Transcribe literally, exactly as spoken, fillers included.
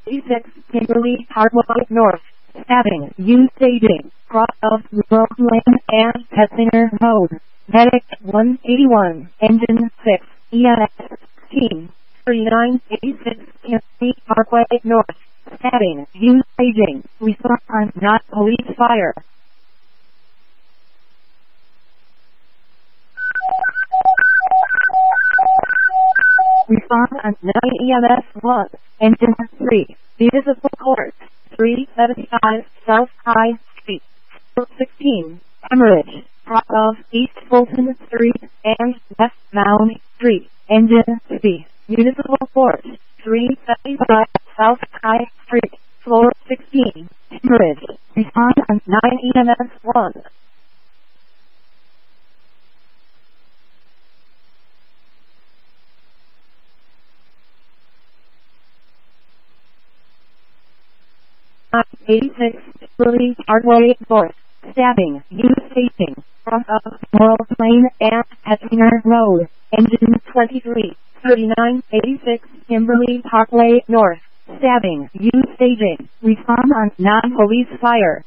eighty-six, Kimberly Parkway North. Stabbing, used staging, cross of Grove Lane and Pessinger Road. Medic one eighty-one, Engine six, E M S sixteen, thirty-nine eighty-six, Kimberly Parkway North. Stabbing, used staging, response not police fire. Response on nine E M S one, Engine three, Municipal Court, three seventy-five South High Street, four sixteen, Hemorrhage, cross of East Fulton Street and West Mound Street, Engine three, Municipal Court, three seventy-five South High Street, floor sixteen, Hemorrhage. Response on nine E M S one. eighty-six, Kimberly Parkway North. Stabbing, used staging, cross of Grove Lane and Pessinger Road. Engine twenty-three, thirty-nine eighty-six, Kimberly Parkway North. Stabbing, used staging, response on non-police fire.